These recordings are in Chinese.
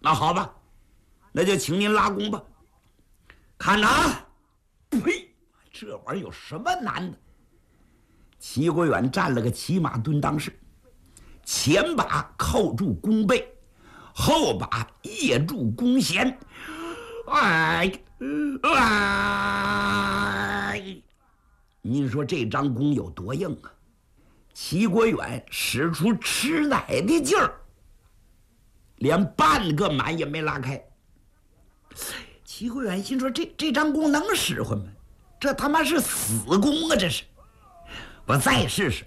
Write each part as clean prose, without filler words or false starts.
那好吧，那就请您拉弓吧。看哪！呸！这玩意儿有什么难的？齐国远站了个骑马蹲裆式，前把扣住弓背，后把掖住弓弦。您说这张弓有多硬啊？齐国远使出吃奶的劲儿，连半个满也没拉开。齐国远心说这张弓能使唤吗？这他妈是死弓啊！这是，我再试试。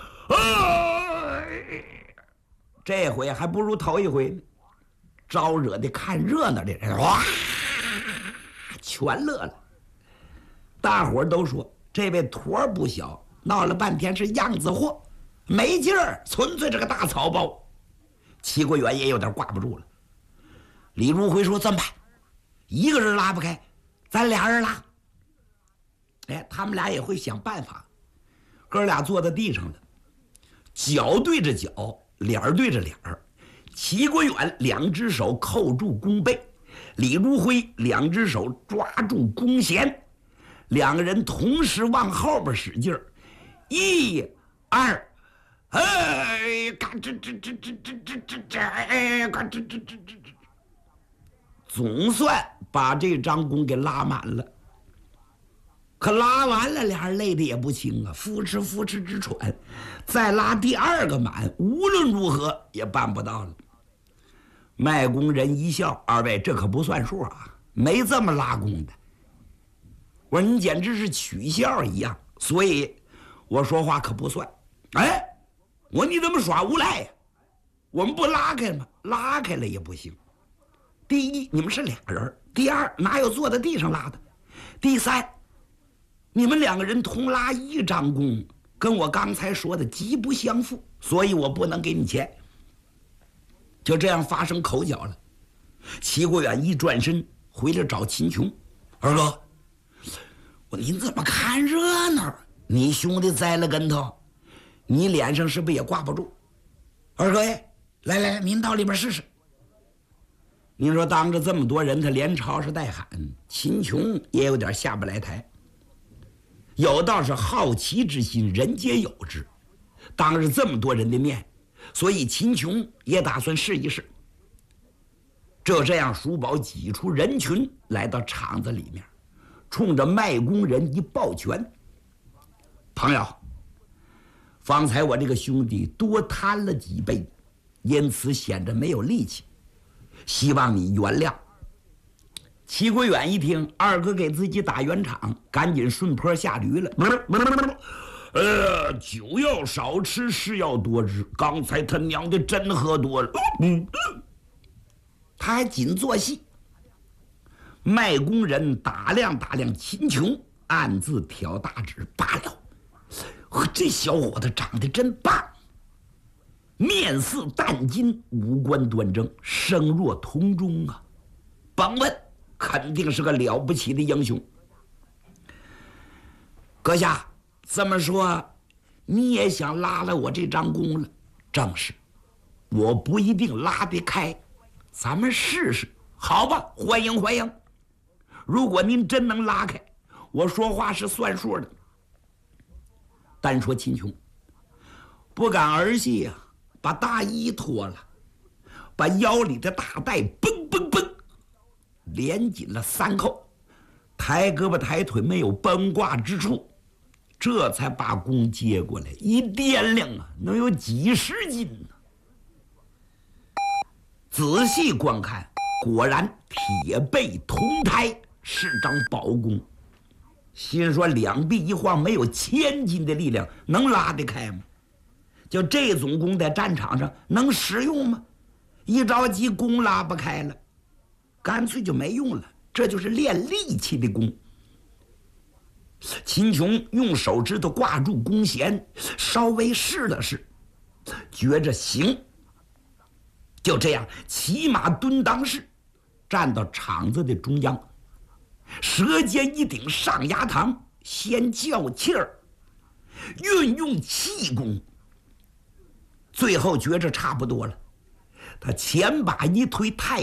这回还不如头一回呢。招惹的看热闹的人哇，全乐了。大伙儿都说这位坨儿不小，闹了半天是样子货，没劲儿，纯粹是个大草包。齐国远也有点挂不住了。李如辉说：“这么办？一个人拉不开，咱俩人拉。”哎，他们俩也会想办法。哥俩坐在地上了，脚对着脚，脸儿对着脸儿。齐国远两只手扣住弓背，李如辉两只手抓住弓弦，两个人同时往后边使劲儿，一、二，哎，嘎吱吱吱吱吱吱吱吱，哎，嘎吱吱吱吱吱，总算把这张弓给拉满了。可拉完了，俩人累得也不轻啊，扶持扶持直喘。再拉第二个满，无论如何也办不到了。卖弓人一笑：“二位，这可不算数啊，没这么拉弓的。”我说：“您简直是取笑一样，所以我说话可不算。”哎，我说你怎么耍无赖呀？我们不拉开吗？拉开了也不行。第一，你们是俩人；第二，哪有坐在地上拉的？第三，你们两个人同拉一张弓，跟我刚才说的极不相符，所以我不能给你钱。就这样发生口角了。齐国远一转身回来找秦琼：“二哥，您怎么看热闹？你兄弟栽了跟头，你脸上是不是也挂不住？二哥耶，来，您到里边试试。”您说当着这么多人，他连吵是带喊，秦琼也有点下不来台。有道是好奇之心，人皆有之。当着这么多人的面，所以秦琼也打算试一试。就这样，叔宝挤出人群，来到场子里面，冲着卖弓人一抱拳：“朋友，方才我这个兄弟多贪了几杯，因此显得没有力气，希望你原谅。”齐国远一听二哥给自己打圆场，赶紧顺坡下驴了。酒要少吃，事要多知。刚才他娘的真喝多了。他还紧做戏。卖弓人打量秦琼，暗自挑大指：罢了，这小伙子长得真棒，面似淡金，五官端正，声若铜钟啊！甭问，肯定是个了不起的英雄。阁下这么说，你也想拉了我这张弓了？正是，我不一定拉得开，咱们试试，好吧？欢迎欢迎。如果您真能拉开，我说话是算数的。单说秦琼，不敢儿戏呀，把大衣脱了，把腰里的大带嘣嘣嘣连紧了3扣，抬胳膊抬腿没有崩挂之处，这才把弓接过来，一掂量啊，能有几10斤呢。仔细观看，果然铁背铜胎，是张宝弓。心说两臂一晃，没有1000斤的力量能拉得开吗？就这种弓在战场上能使用吗？一着急弓拉不开了，干脆就没用了。这就是练力气的弓。秦琼用手指头挂住弓弦，稍微试了试，觉着行。就这样骑马蹲裆式，站到场子的中央，舌尖一顶上牙膛，先较气儿，运用气功。最后觉着差不多了，他前把一推太